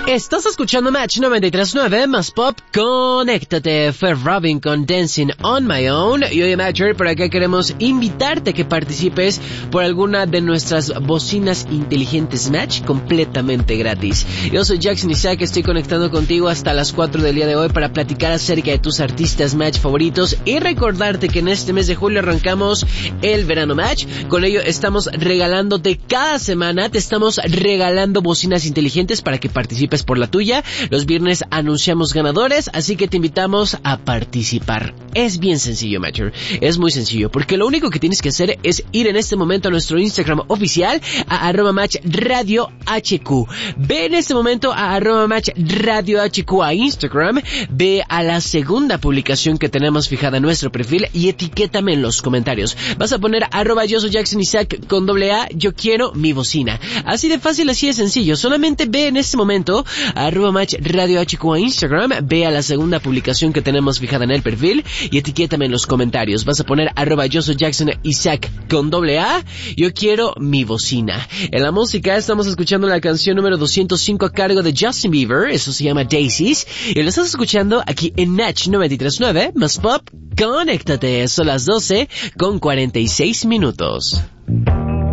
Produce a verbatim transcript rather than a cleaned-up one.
Estás escuchando Match noventa y tres punto nueve más Pop. Conéctate. Fue Robin con Dancing on My Own. Y hoy, Matcher, por acá queremos invitarte a que participes por alguna de nuestras bocinas inteligentes Match completamente gratis. Yo soy Jackson Isaac, estoy conectando contigo hasta las cuatro del día de hoy para platicar acerca de tus artistas Match favoritos y recordarte que en este mes de julio arrancamos el verano Match. Con ello estamos regalándote cada semana, te estamos regalando bocinas inteligentes para que participes por la tuya. Los viernes anunciamos ganadores, así que te invitamos a participar. Es bien sencillo, Matcher. Es muy sencillo, porque lo único que tienes que hacer es ir en este momento a nuestro Instagram oficial, a arroba match radio hq. Ve en este momento a arroba match radio hq a Instagram, ve a la segunda publicación que tenemos fijada en nuestro perfil y etiquétame en los comentarios. Vas a poner arroba yo soy Jackson Isaac con doble A, yo quiero mi bocina. Así de fácil, así de sencillo. Solamente ve en este momento arroba match radio hq a Instagram, ve a la segunda publicación que tenemos fijada en el perfil y etiquétame en los comentarios. Vas a poner arroba yo soy Jackson Isaac con doble A, yo quiero mi bocina. En la música estamos escuchando la canción número doscientos cinco a cargo de Justin Bieber, eso se llama Daisies, y lo estás escuchando aquí en Match noventa y tres punto nueve más Pop. Conéctate, son las doce con cuarenta y seis minutos.